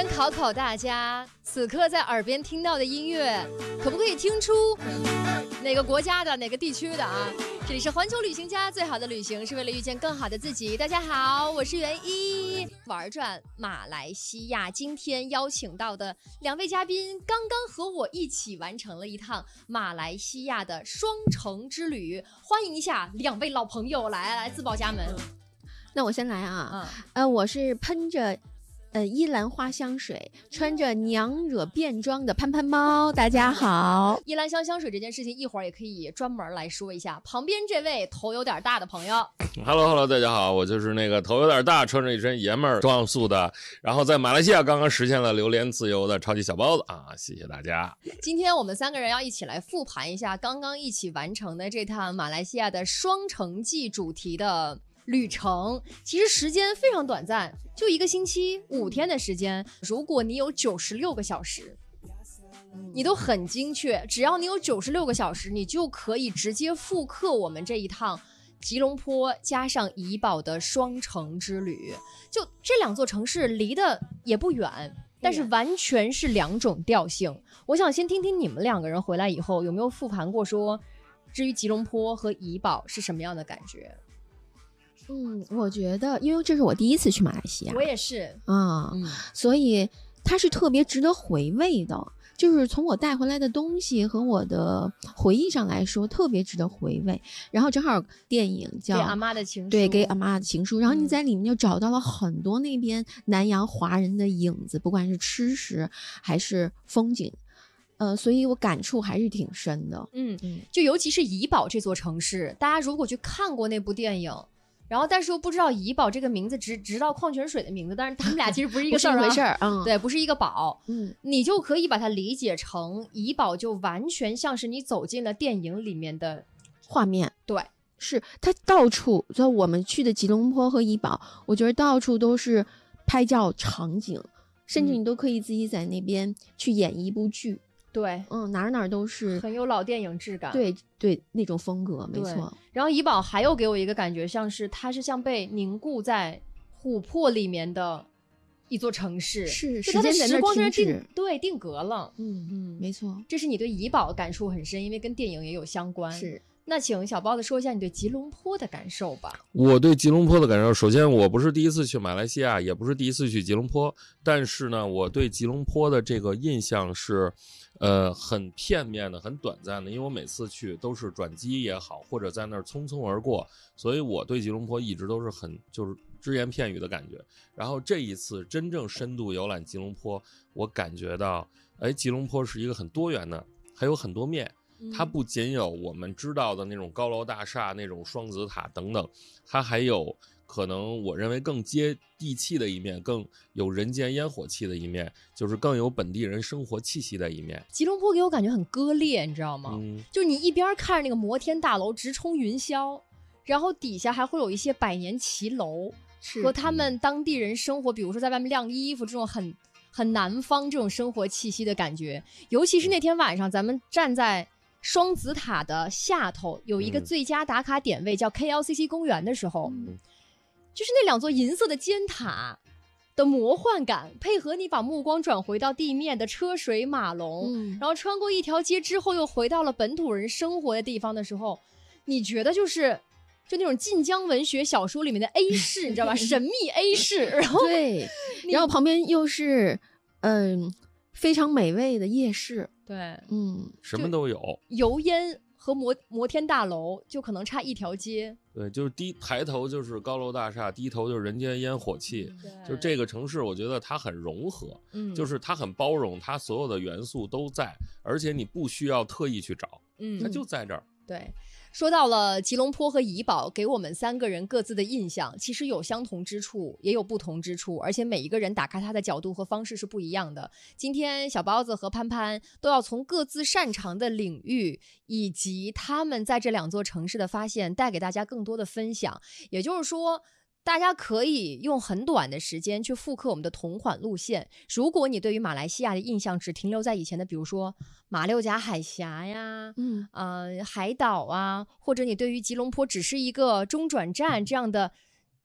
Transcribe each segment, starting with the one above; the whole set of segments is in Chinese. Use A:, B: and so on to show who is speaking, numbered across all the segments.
A: 先考考大家，此刻在耳边听到的音乐，可不可以听出哪个国家的、哪个地区的啊？这里是环球旅行家，最好的旅行是为了遇见更好的自己。大家好，我是袁一，玩转马来西亚。今天邀请到的两位嘉宾，刚刚和我一起完成了一趟马来西亚的双城之旅。欢迎一下两位老朋友，来自报家门。
B: 那我先来啊，我是喷着依兰花香水，穿着娘惹便装的潘潘猫，大家好。
A: 依兰香水这件事情一会儿也可以专门来说一下。旁边这位头有点大的朋友
C: Hello， 大家好，我就是那个头有点大，穿着一身爷们儿装束的，然后在马来西亚刚刚实现了榴莲自由的超级小包子啊！谢谢大家。
A: 今天我们三个人要一起来复盘一下刚刚一起完成的这趟马来西亚的双城记主题的旅程。其实时间非常短暂，就1个星期5天的时间。如果你有96个小时，你都很精确，只要你有96个小时，你就可以直接复刻我们这一趟吉隆坡加上怡保的双城之旅。就这两座城市离得也不远，但是完全是两种调性。我想先听听你们两个人回来以后有没有复盘过说，至于吉隆坡和怡保是什么样的感觉？
B: 我觉得因为这是我第一次去马来西亚，
A: 我也是
B: 所以它是特别值得回味的，就是从我带回来的东西和我的回忆上来说特别值得回味。然后正好电影叫
A: 给阿妈的情书，
B: 对，给阿妈的情书，然后你在里面就找到了很多那边南洋华人的影子，不管是吃食还是风景，所以我感触还是挺深的。
A: 就尤其是怡保这座城市，大家如果去看过那部电影，然后但是又不知道怡保这个名字，知道矿泉水的名字，但是他们俩其实不是一个事儿、啊、
B: 不是一回事儿，
A: 对，不是一个宝。你就可以把它理解成怡保就完全像是你走进了电影里面的
B: 画面。
A: 对，
B: 是它到处，在我们去的吉隆坡和怡保，我觉得到处都是拍照场景，甚至你都可以自己在那边去演一部剧。
A: 对，
B: 哪儿都是
A: 很有老电影质感。
B: 对，那种风格没错。
A: 然后怡保还有给我一个感觉，像是它是像被凝固在琥珀里面的一座城市，
B: 是
A: 就它的时光在
B: 那
A: 定格了。
B: 没错。
A: 这是你对怡保感触很深，因为跟电影也有相关。
B: 是。
A: 那请小包子说一下你对吉隆坡的感受吧。
C: 我对吉隆坡的感受，首先我不是第一次去马来西亚，也不是第一次去吉隆坡，但是呢，我对吉隆坡的这个印象是很片面的，很短暂的，因为我每次去都是转机也好，或者在那儿匆匆而过，所以我对吉隆坡一直都是很就是只言片语的感觉。然后这一次真正深度游览吉隆坡，我感觉到吉隆坡是一个很多元的，还有很多面。它不仅有我们知道的那种高楼大厦，那种双子塔等等，它还有可能我认为更接地气的一面，更有人间烟火气的一面，就是更有本地人生活气息的一面。
A: 吉隆坡给我感觉很割裂，你知道吗？就你一边看着那个摩天大楼直冲云霄，然后底下还会有一些百年骑楼和他们当地人生活，比如说在外面晾衣服这种很南方这种生活气息的感觉。尤其是那天晚上咱们站在双子塔的下头有一个最佳打卡点位叫 KLCC 公园的时候，就是那两座银色的尖塔的魔幻感，配合你把目光转回到地面的车水马龙，然后穿过一条街之后又回到了本土人生活的地方的时候，你觉得就那种晋江文学小说里面的 A 市你知道吧，神秘 A 市，然后
B: 对，然后旁边又是非常美味的夜市。
A: 对，
C: 什么都有，
A: 油烟和摩天大楼就可能差一条街。
C: 对，就是抬头就是高楼大厦，低头就是人间烟火气。就这个城市我觉得它很融合，就是它很包容，它所有的元素都在，而且你不需要特意去找，它就在这儿。
A: 对，说到了吉隆坡和怡保给我们三个人各自的印象，其实有相同之处也有不同之处，而且每一个人打开它的角度和方式是不一样的。今天小包子和潘潘都要从各自擅长的领域以及他们在这两座城市的发现带给大家更多的分享。也就是说大家可以用很短的时间去复刻我们的同款路线。如果你对于马来西亚的印象只停留在以前的比如说马六甲海峡呀海岛啊，或者你对于吉隆坡只是一个中转站这样的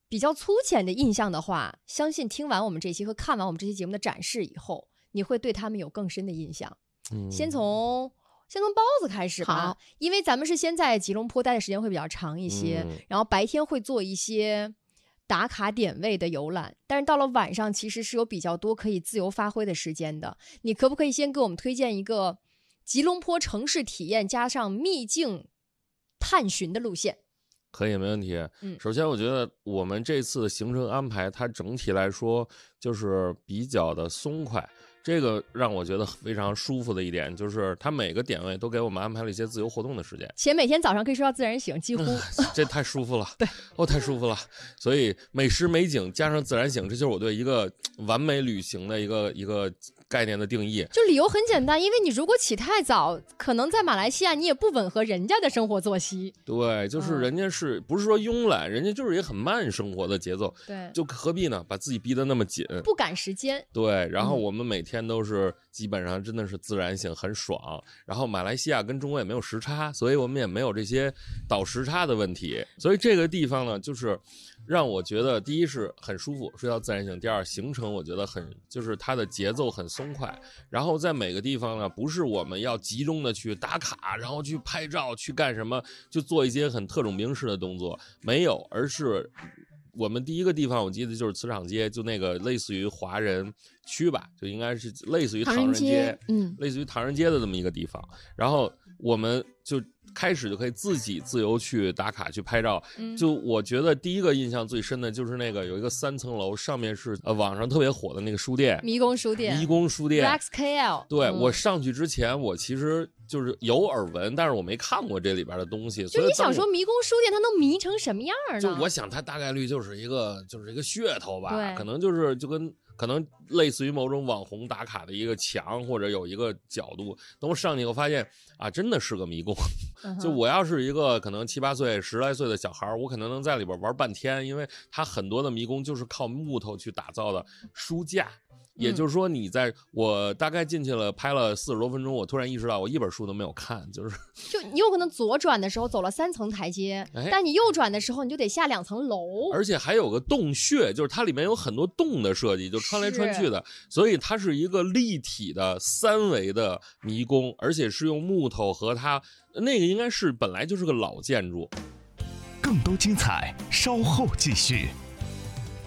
A: 比较粗浅的印象的话，相信听完我们这期和看完我们这期节目的展示以后，你会对他们有更深的印象。先从包子开始吧，因为咱们是先在吉隆坡待的时间会比较长一些，然后白天会做一些打卡点位的游览，但是到了晚上其实是有比较多可以自由发挥的时间的。你可不可以先给我们推荐一个吉隆坡城市体验加上秘境探寻的路线？
C: 可以，没问题。首先我觉得我们这次的行程安排，它整体来说就是比较的松快。这个让我觉得非常舒服的一点，就是它每个点位都给我们安排了一些自由活动的时间，
A: 且每天早上可以睡到自然醒，几乎
C: 这太舒服了。
A: 对，
C: 太舒服了。所以美食美景加上自然醒，这就是我对一个完美旅行的一个概念的定义。
A: 就理由很简单，因为你如果起太早，可能在马来西亚你也不吻合人家的生活作息。
C: 对，就是人家不是说慵懒，人家就是一个很慢生活的节奏。
A: 对，
C: 就何必呢？把自己逼得那么紧，
A: 不赶时间。
C: 对，然后我们每天都是基本上真的是自然醒，很爽。然后马来西亚跟中国也没有时差，所以我们也没有这些倒时差的问题。所以这个地方呢，就是让我觉得第一是很舒服，睡到自然醒；第二，行程我觉得就是它的节奏很松快。然后在每个地方呢，不是我们要集中的去打卡，然后去拍照，去干什么，就做一些很特种兵式的动作，没有，而是我们第一个地方我记得就是磁场街，就那个类似于华人区吧，就应该是类似于唐人街，类似于唐人街的这么一个地方。然后我们就开始就可以自己自由去打卡去拍照。就我觉得第一个印象最深的就是那个有一个3层楼，上面是网上特别火的那个书店，
A: 迷宫书店
C: Rex
A: KL。
C: 对，我上去之前我其实就是有耳闻，但是我没看过这里边的东西。所以
A: 你想说迷宫书店它能迷成什么样呢？
C: 就我想它大概率就是一个噱头吧，可能可能类似于某种网红打卡的一个墙，或者有一个角度。等我上去以后发现啊，真的是个迷宫。就我要是一个可能7、8岁、10来岁的小孩，我可能能在里边玩半天，因为它很多的迷宫就是靠木头去打造的书架。也就是说，我大概进去了，拍了40多分钟，我突然意识到我一本书都没有看，就
A: 你有可能左转的时候走了3层台阶，但你右转的时候你就得下2层楼，
C: 而且还有个洞穴，就是它里面有很多洞的设计，就穿来穿去的，所以它是一个立体的3维的迷宫，而且是用木头和它那个应该是本来就是个老建筑。
D: 更多精彩稍后继续。